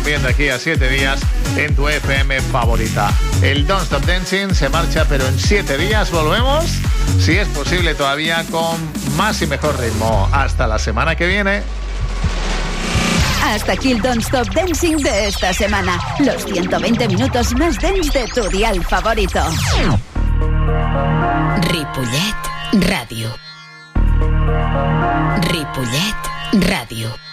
Bien, de aquí a 7 días en tu FM favorita. El Don't Stop Dancing se marcha, pero en 7 días volvemos, si es posible todavía, con más y mejor ritmo. Hasta la semana que viene. Hasta aquí el Don't Stop Dancing de esta semana. Los 120 minutos más dance de tu dial favorito. Ripollet Ràdio. Ripollet Ràdio.